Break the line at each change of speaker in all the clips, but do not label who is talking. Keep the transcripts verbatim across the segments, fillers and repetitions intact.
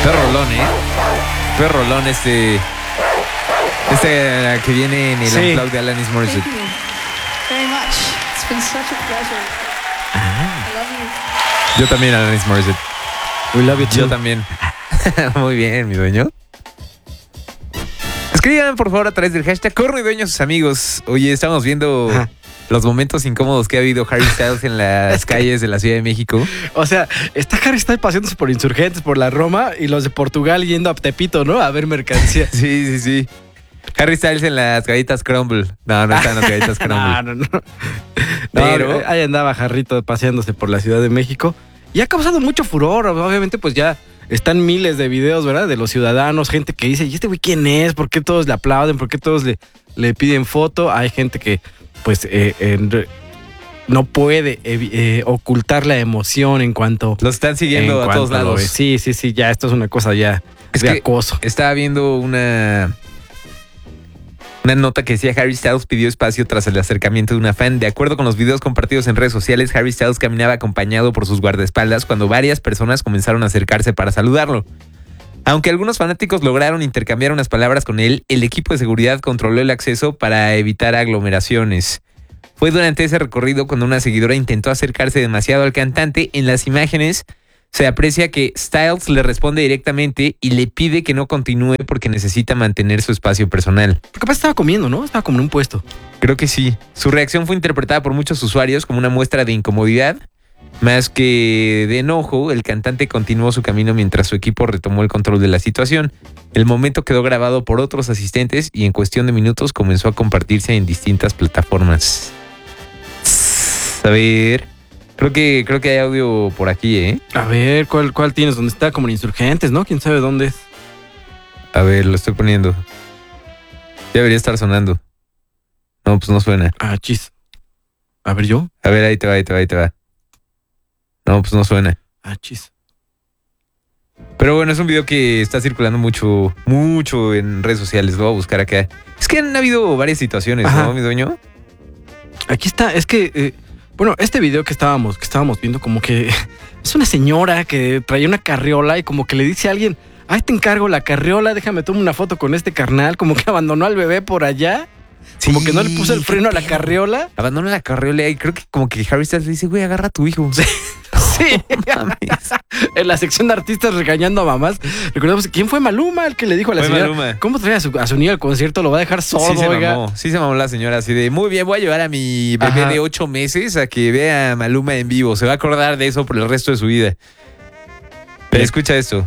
Perrolón, ¿eh? Perrolón este... Este que viene en el
Sí.
Unplugged de Alanis Morissette.
Thank you very much. It's been such a pleasure.
Ah.
I love you.
Yo también, Alanis Morissette.
We love you too.
Yo también. Muy bien, mi dueño. Escriban, por favor, a través del hashtag Corre Dueño a sus amigos. Oye, estamos viendo
Ajá.
los momentos incómodos que ha habido Harry Styles en las calles de la Ciudad de México.
O sea, está Harry Styles paseándose por Insurgentes, por la Roma, y los de Portugal yendo a Tepito, ¿no? A ver mercancía.
Sí, sí, sí. Harry Styles en las galletas Crumble. No, no están las galletas Crumble.
No, no, no.
Pero-
No, ahí andaba Jarrito paseándose por la Ciudad de México. Y ha causado mucho furor. Obviamente, pues ya están miles de videos, ¿verdad? De los ciudadanos, gente que dice, ¿y este güey quién es? ¿Por qué todos le aplauden? ¿Por qué todos le, le piden foto? Hay gente que, pues, eh, en- no puede eh, eh, ocultar la emoción en cuanto...
Los están siguiendo
en
a
cuanto
todos
lo
lados.
ve. Sí, sí, sí, ya esto es una cosa ya
Es
de
que-
acoso.
Estaba viendo una... Una nota que decía Harry Styles pidió espacio tras el acercamiento de una fan. De acuerdo con los videos compartidos en redes sociales, Harry Styles caminaba acompañado por sus guardaespaldas cuando varias personas comenzaron a acercarse para saludarlo. Aunque algunos fanáticos lograron intercambiar unas palabras con él, el equipo de seguridad controló el acceso para evitar aglomeraciones. Fue durante ese recorrido cuando una seguidora intentó acercarse demasiado al cantante. En las imágenes se aprecia que Styles le responde directamente y le pide que no continúe porque necesita mantener su espacio personal.
Porque capaz estaba comiendo, ¿no? Estaba como en un puesto.
Creo que sí. Su reacción fue interpretada por muchos usuarios como una muestra de incomodidad. Más que de enojo, el cantante continuó su camino mientras su equipo retomó el control de la situación. El momento quedó grabado por otros asistentes y en cuestión de minutos comenzó a compartirse en distintas plataformas. A ver, creo que, creo que hay audio por aquí, ¿eh?
A ver, ¿cuál, cuál tienes? ¿Dónde está? Como en Insurgentes, ¿no? ¿Quién sabe dónde es?
A ver, lo estoy poniendo. Ya debería estar sonando. No, pues no suena.
Ah, chis. A ver, ¿yo?
A ver, ahí te va, ahí te va, ahí te va. No, pues no suena.
Ah, chis.
Pero bueno, es un video que está circulando mucho, mucho en redes sociales. Lo voy a buscar acá. Es que han habido varias situaciones,
Ajá.
¿no, mi dueño?
Aquí está, es que, eh, bueno, este video que estábamos, que estábamos viendo, como que es una señora que traía una carriola y como que le dice a alguien, ay, te encargo la carriola, déjame tomar una foto con este carnal, como que abandonó al bebé por allá, como que no le puso el freno a la carriola.
Abandona la carriola y creo que como que Harry Styles le dice, güey, agarra a tu hijo.
Sí, en la sección de artistas regañando a mamás. Recordemos, ¿quién fue Maluma el que le dijo a la
Fue
señora?
Maluma.
¿Cómo trae a su, a su niño al concierto? ¿Lo va a dejar
Sí
sordo,
se
oiga?
mamó, sí se mamó la señora así de, muy bien, voy a llevar a mi bebé
Ajá.
de ocho meses a que vea a Maluma en vivo. Se va a acordar de eso por el resto de su vida. Pero escucha esto.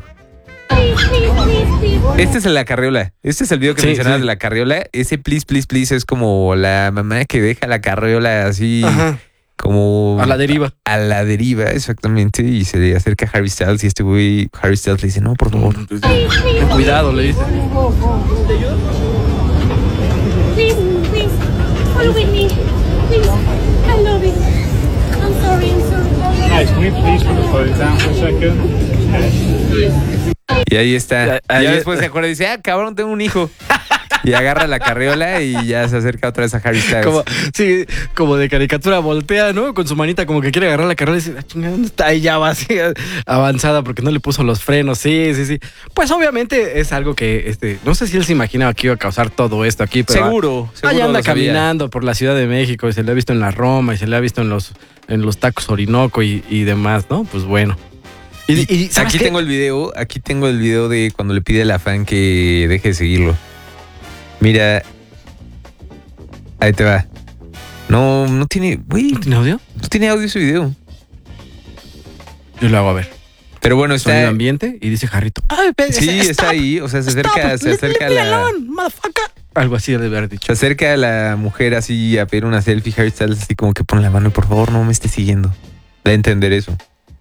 Este es el de la carriola. Este es el video que
Sí,
mencionabas
sí.
de la carriola. Ese please, please, please es como la mamá que deja la carriola así
Ajá.
como
A la deriva.
a la deriva, exactamente. Y se le acerca a Harry Styles y este güey, Harry Styles le dice, no, por favor.
Ten cuidado, le dice.
Please, please, follow with me. Please, I love it. I'm sorry, I'm sorry.
Guys, can we please put the phone down for a second?
Y ahí está.
Ahí-
Y ya
ahí-
después se acuerda y dice, ah, cabrón, tengo un hijo. Y agarra la carriola y ya se acerca otra vez a Harry Styles.
Como, sí, como de caricatura, voltea, ¿no? Con su manita como que quiere agarrar la carrera y dice, ah, chingada, ¿dónde está? Ahí ya va así, avanzada porque no le puso los frenos. Sí, sí, sí. Pues obviamente es algo que, este, no sé si él se imaginaba que iba a causar todo esto aquí, pero
Seguro, seguro
allá anda
lo sabía.
caminando por la Ciudad de México y se le ha visto en la Roma y se le ha visto en los, en los tacos Orinoco y, y demás, ¿no? Pues bueno. Y, y, ¿sabes
Aquí
qué?
tengo el video, aquí tengo el video de cuando le pide a la fan que deje de seguirlo. Mira. Ahí te va. No, no tiene, güey,
¿No tiene audio?
no tiene audio ese video.
Yo lo hago a ver.
Pero bueno,
Sonido
está.
ambiente y dice Jarrito. Ay, pe-
Sí,
stop,
está ahí. O sea, se
stop,
acerca, se
leave-
acerca a
leave me
la.
alone, motherfucker. Algo así debe haber dicho.
Se acerca a la mujer así a pedir una selfie. Harry Styles así como que pone la mano y por favor no me esté siguiendo. Da a entender eso.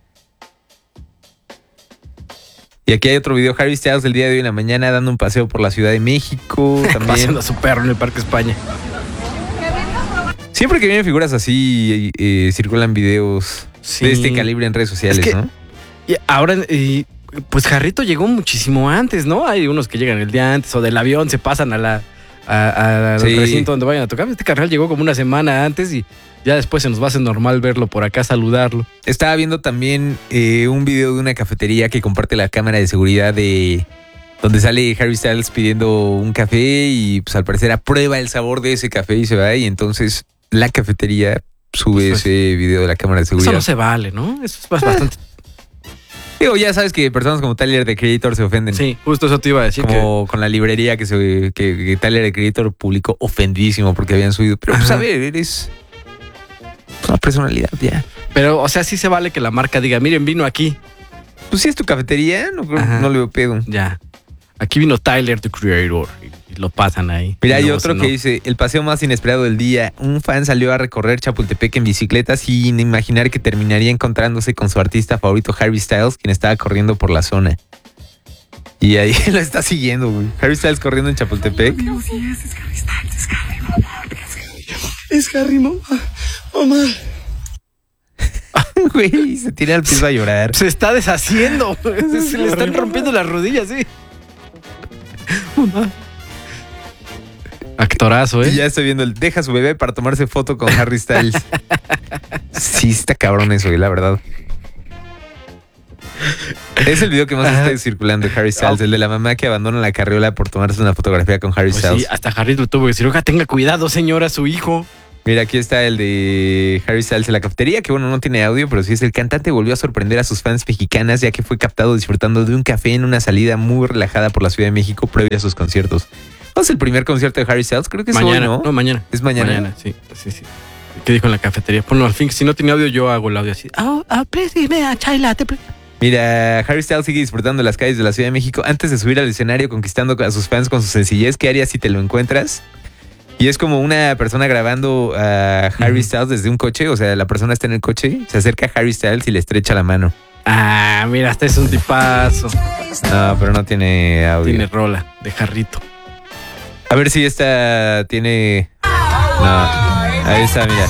Y aquí hay otro video. Harry Styles el día de hoy en la mañana dando un paseo por la Ciudad de México.
Paseando
También.
a su perro en el Parque España.
Siempre que vienen figuras así, eh, circulan videos
Sí.
de este calibre en redes sociales,
Es que-
¿no?
Y ahora, y, pues Jarrito llegó muchísimo antes, ¿no? Hay unos que llegan el día antes o del avión se pasan a la a, a- al
Sí.
recinto donde vayan a tocar. Este carnal llegó como una semana antes y Ya después se nos va a hacer normal verlo por acá, saludarlo.
Estaba viendo también eh, un video de una cafetería que comparte la cámara de seguridad de donde sale Harry Styles pidiendo un café y pues al parecer aprueba el sabor de ese café y se va, y entonces la cafetería sube
Pues,
ese video de la cámara de seguridad.
Eso no se vale, ¿no? Eso es bastante...
Digo, ya sabes que personas como Tyler, the Creator, se ofenden.
Sí, justo eso te iba a decir.
Como con la librería que, se, que, que Tyler, the Creator, publicó ofendidísimo porque habían subido. Pero pues
Ajá.
a ver, eres una personalidad ya.
que, pero, o sea, sí se vale que la marca diga, miren, vino aquí.
Pues si es tu cafetería, no,
Ajá.
no le veo pedo.
Ya. Aquí vino Tyler, the Creator. Y, y lo pasan ahí.
Mira,
Y
hay
luego
otro
se
que
no.
dice, el paseo más inesperado del día. Un fan salió a recorrer Chapultepec en bicicleta sin imaginar que terminaría encontrándose con su artista favorito, Harry Styles, quien estaba corriendo por la zona. Y ahí lo está siguiendo, güey. Harry Styles corriendo en Chapultepec.
Es Harry, mamá. Mamá.
Güey, se tira al piso a llorar.
Se está deshaciendo. Se, se le están rompiendo las rodillas, sí. Mamá. Actorazo, ¿eh?
Y ya estoy viendo el deja a su bebé para tomarse foto con Harry Styles. Sí, está cabrón eso, güey, la verdad. Es el video que más
Ajá.
está circulando de Harry Styles, el de la mamá que abandona la carriola por tomarse una fotografía con Harry
Pues
Styles.
sí, hasta Harry lo tuvo que decir, oiga, tenga cuidado, señora, su hijo.
Mira, aquí está el de Harry Styles en la cafetería, que bueno, no tiene audio, pero sí es el cantante volvió a sorprender a sus fans mexicanas, ya que fue captado disfrutando de un café en una salida muy relajada por la Ciudad de México previa a sus conciertos. ¿No es el primer concierto de Harry Styles? Creo que es
Mañana,
hoy, ¿no?
no, mañana.
Es mañana.
Mañana, sí, sí, sí. ¿Qué dijo en la cafetería? Ponlo al fin, si no tiene audio, yo hago el audio así. Ah, ah, please give me a chai latte, please.
Mira, Harry Styles sigue disfrutando de las calles de la Ciudad de México antes de subir al escenario, conquistando a sus fans con su sencillez. ¿Qué harías si te lo encuentras? Y es como una persona grabando a Harry
Ujú.
Styles desde un coche. O sea, la persona está en el coche, se acerca a Harry Styles y le estrecha la mano.
Ah, mira, este es un tipazo.
No, pero no tiene audio.
Tiene rola de jarrito.
A ver si esta tiene... No, ahí está, mira.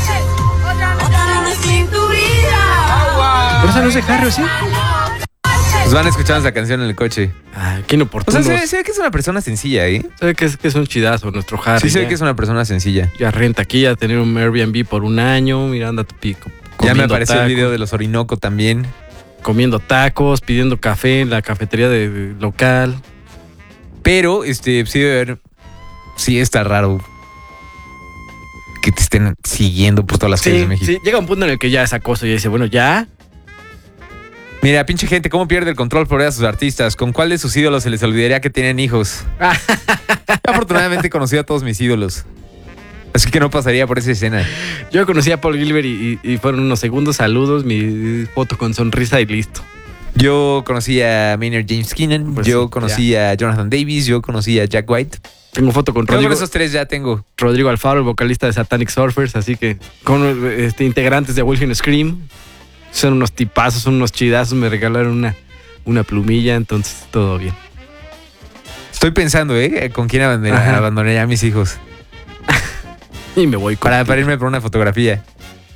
¿Pero esa no es de Harry, o sí?
Pues van escuchando esa canción en el coche.
Ah, qué
O
inoportuno.
sea, se ve, se ve que es una persona sencilla, ¿eh?
Se ve que es, que es un chidazo nuestro Harry.
Sí se ve
ya.
que es una persona sencilla.
Ya renta aquí, ya tener un Airbnb por un año, mira, anda tu pico.
Ya me apareció el video de los Orinoco también.
Comiendo tacos, pidiendo café en la cafetería de, de local.
Pero, este, sí debe haber... Sí está raro que te estén siguiendo por todas las calles
Sí,
de México.
sí, llega un punto en el que ya es acoso y dice, bueno, ya.
Mira, pinche gente, ¿cómo pierde el control por ver a sus artistas? ¿Con cuál de sus ídolos se les olvidaría que tienen hijos? Afortunadamente conocí a todos mis ídolos. Así que no pasaría por esa escena.
Yo conocí a Paul Gilbert y, y- y fueron unos segundos saludos, mi foto con sonrisa y listo.
Yo conocí a Maynard James Keenan,
Pues
yo
sí,
conocí a Jonathan Davis, yo conocí a Jack White.
Tengo foto con
Creo que
Rodrigo,
con esos tres ya tengo.
Rodrigo Alfaro, el vocalista de Satanic Surfers, así que con este, integrantes de Wolfing Scream. Son unos tipazos, son unos chidazos, me regalaron una, una plumilla, entonces todo bien.
Estoy pensando, ¿eh? ¿Con quién
Ajá.
abandonaría, abandonaría a mis hijos?
Y me voy con
Para, para irme por una fotografía.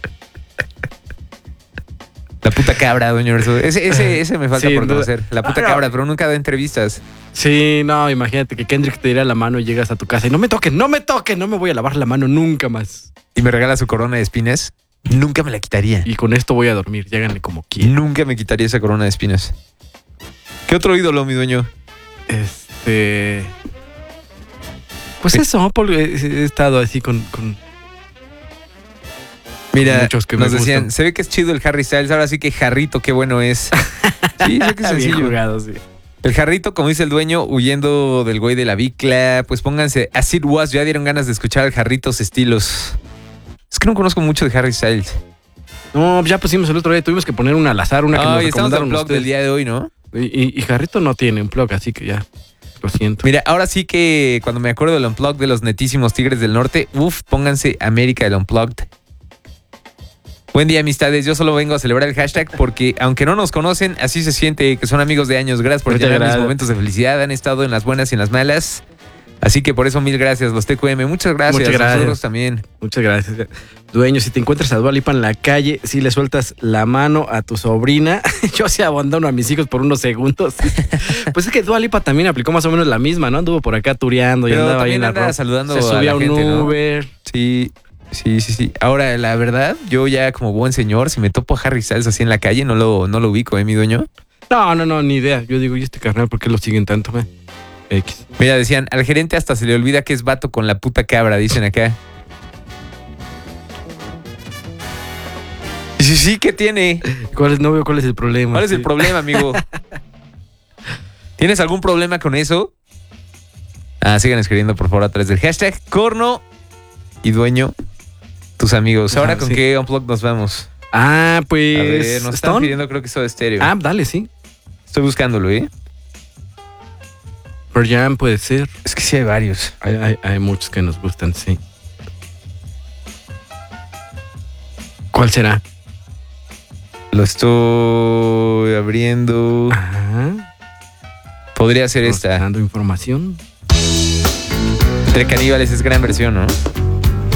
La puta cabra, doña Verso. Ese, ese, ese me falta
Sin
por
duda.
conocer. La puta
Ah, no.
cabra, pero nunca da entrevistas.
Sí, no, imagínate que Kendrick te diera la mano y llegas a tu casa y no me toquen, no me toquen, no me voy a lavar la mano nunca más.
Y me regala su corona de espinas. Nunca me la quitaría.
Y con esto voy a dormir, lléganle como quieran.
Nunca me quitaría esa corona de espinas. ¿Qué otro ídolo, mi dueño?
Este. Pues eso, Paul, he, he estado así con. con
Mira,
Muchos que me
nos decían,
gustan.
se ve que es chido el Harry Styles, ahora sí que jarrito, qué bueno es. Sí, sé que es
Bien
sencillo.
jugado, sí.
El jarrito, como dice el dueño, huyendo del güey de la bicla, pues pónganse As It Was, ya dieron ganas de escuchar al jarritos estilos. Es que no conozco mucho de Harry Styles.
No, ya pusimos el otro día, tuvimos que poner una al azar, una que nos
Ay, estamos en el
recomendaron
blog
ustedes.
del día de hoy, ¿no?
Y, y, y Jarrito no tiene un blog, así que ya, lo siento.
Mira, ahora sí que cuando me acuerdo del Unplugged de los netísimos Tigres del Norte, uff, pónganse América del Unplugged. Buen día, amistades. Yo solo vengo a celebrar el hashtag porque, aunque no nos conocen, así se siente que son amigos de años. Gracias por
Muchas
llenar mis
gracias.
momentos de felicidad. Han estado en las buenas y en las malas. Así que por eso mil gracias, los T Q M. Muchas gracias.
Muchas gracias.
Nosotros también.
Muchas gracias. Dueño, si te encuentras a Dua Lipa en la calle, si le sueltas la mano a tu sobrina, yo sí abandono a mis hijos por unos segundos. Pues es que Dua Lipa también aplicó más o menos la misma, ¿no? Anduvo por acá tureando y
Pero
andaba ahí
también
en la
anda
ropa.
saludando
Se
a
subía
la
a un
gente, ¿no?
Uber.
Sí. Sí, sí, sí. Ahora, la verdad, yo ya como buen señor, si me topo a Harry Styles así en la calle, no lo, no lo ubico, ¿eh, mi dueño?
No, no, no, ni idea. Yo digo, ¿y este carnal por qué lo siguen tanto, eh? X.
Mira, decían, al gerente hasta se le olvida que es vato con la puta cabra, dicen acá. Sí, sí, ¿qué tiene?
¿Cuál es, no veo cuál es el problema?
¿Cuál es
Sí.
el problema, amigo? ¿Tienes algún problema con eso? Ah, sigan escribiendo, por favor, a través del hashtag Corno y Dueño, tus amigos. Ahora,
Ah,
¿con
sí.
qué Unplug nos vamos?
Ah, pues...
A ver, nos están
¿Stone?
pidiendo, creo que eso de estéreo.
Ah, dale, sí.
Estoy buscándolo, ¿eh?
Pearl Jam puede ser.
Es que sí hay varios.
Hay, hay, hay muchos que nos gustan, sí. ¿Cuál será?
Lo estoy abriendo.
Ajá.
Podría ser esta.
Dando información.
Entre Caníbales es gran versión, ¿no?